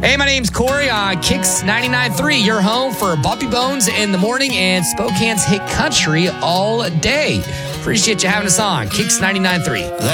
Hey, my name's Corey on Kicks 99.3, your home for Bumpy Bones in the morning and Spokane's hit country all day. Appreciate you having us on Kicks 99.3.